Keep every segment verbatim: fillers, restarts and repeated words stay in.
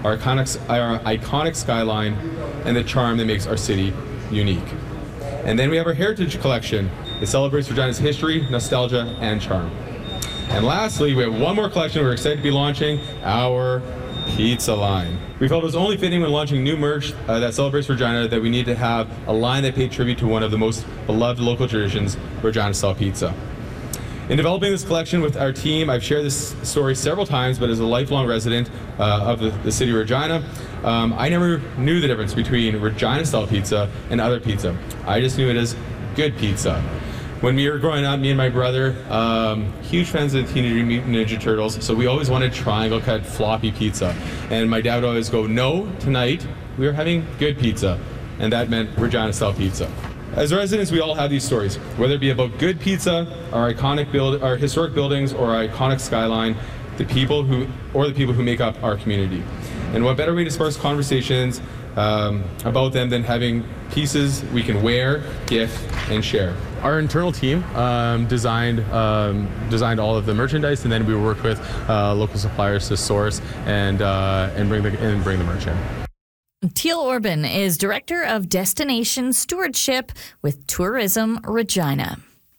our iconic, our iconic skyline, and the charm that makes our city unique. And then we have our Heritage Collection. It celebrates Regina's history, nostalgia, and charm. And lastly, we have one more collection we're excited to be launching, our pizza line. We felt it was only fitting when launching new merch uh, that celebrates Regina that we need to have a line that paid tribute to one of the most beloved local traditions, Regina-style pizza. In developing this collection with our team, I've shared this story several times, but as a lifelong resident uh, of the, the city of Regina, um, I never knew the difference between Regina-style pizza and other pizza. I just knew it as good pizza. When we were growing up, me and my brother, um, huge fans of the Teenage Mutant Ninja Turtles, so we always wanted triangle cut floppy pizza. And my dad would always go, no, tonight we are having good pizza. And that meant Regina-style pizza. As residents, we all have these stories, whether it be about good pizza, our iconic build, our historic buildings, or our iconic skyline, the people who, or the people who make up our community. And what better way to spark conversations um, about them than having pieces we can wear, gift, and share. Our internal team um, designed um, designed all of the merchandise, and then we worked with uh, local suppliers to source and uh, and bring the and bring the merch in. Teal Orban is Director of Destination Stewardship with Tourism Regina.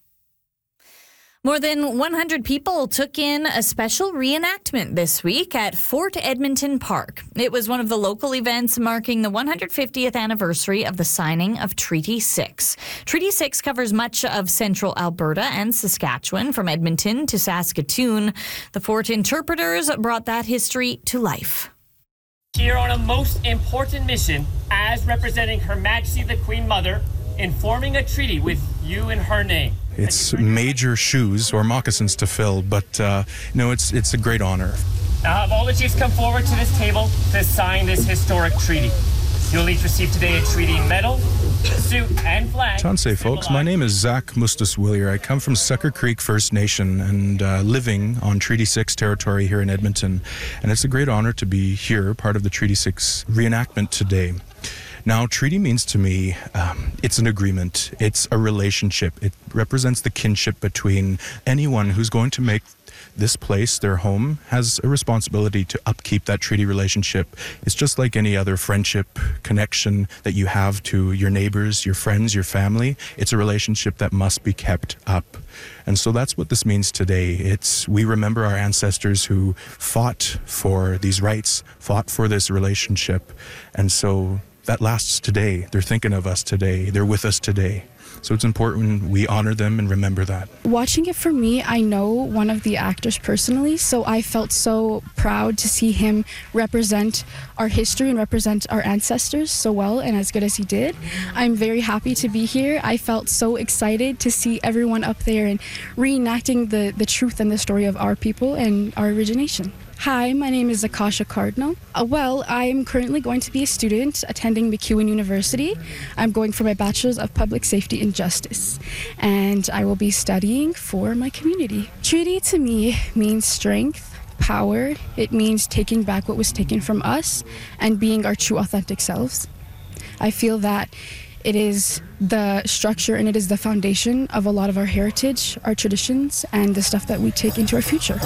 More than one hundred people took in a special reenactment this week at Fort Edmonton Park. It was one of the local events marking the one hundred fiftieth anniversary of the signing of Treaty six. Treaty six covers much of central Alberta and Saskatchewan, from Edmonton to Saskatoon. The fort interpreters brought that history to life. Here on a most important mission, as representing Her Majesty the Queen Mother, in forming a treaty with you in her name. It's major shoes or moccasins to fill, but uh, no, it's it's a great honor. Now have all the chiefs come forward to this table to sign this historic treaty. You'll each receive today a treaty medal, suit, and flag. Chance, folks. My name is Zach Mustas-Willier. I come from Sucker Creek First Nation and uh, living on Treaty six territory here in Edmonton. And it's a great honor to be here, part of the Treaty six reenactment today. Now, treaty means to me, um, it's an agreement. It's a relationship. It represents the kinship between anyone who's going to make this place their home, has a responsibility to upkeep that treaty relationship. It's just like any other friendship connection that you have to your neighbors, your friends, your family. It's a relationship that must be kept up. And so that's what this means today. It's we remember our ancestors who fought for these rights, fought for this relationship. And so that lasts today. They're thinking of us today. They're with us today. So it's important we honor them and remember that. Watching it for me, I know one of the actors personally, so I felt so proud to see him represent our history and represent our ancestors so well and as good as he did. I'm very happy to be here. I felt so excited to see everyone up there and reenacting the, the truth and the story of our people and our origination. Hi, my name is Akasha Cardinal. Uh, well, I am currently going to be a student attending MacEwan University. I'm going for my Bachelor's of Public Safety and Justice, and I will be studying for my community. Treaty to me means strength, power. It means taking back what was taken from us and being our true authentic selves. I feel that it is the structure and it is the foundation of a lot of our heritage, our traditions, and the stuff that we take into our future.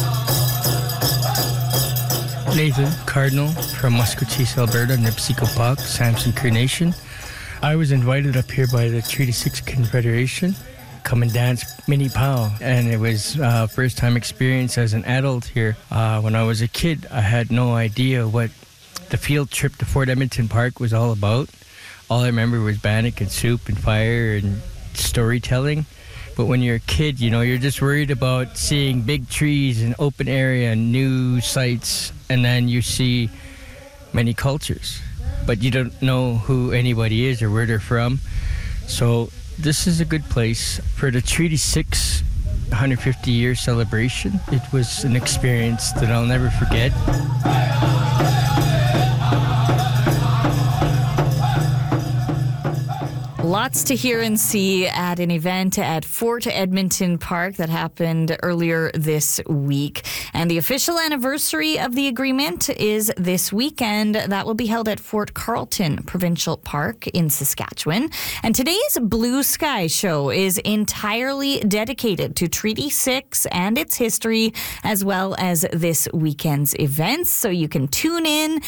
Nathan Cardinal from Muskwacis, Alberta, Nipsiko-Pak, Samson Cree Nation. I was invited up here by the Treaty six Confederation. Come and dance Mini Pow. And it was uh, first time experience as an adult here. Uh, when I was a kid, I had no idea what the field trip to Fort Edmonton Park was all about. All I remember was bannock and soup and fire and storytelling. But when you're a kid, you know, you're just worried about seeing big trees and open area and new sights. And then you see many cultures, but you don't know who anybody is or where they're from. So this is a good place for the Treaty six one hundred fifty year celebration. It was an experience that I'll never forget. Lots to hear and see at an event at Fort Edmonton Park that happened earlier this week. And the official anniversary of the agreement is this weekend. That will be held at Fort Carlton Provincial Park in Saskatchewan. And today's Blue Sky Show is entirely dedicated to Treaty six and its history, as well as this weekend's events. So you can tune in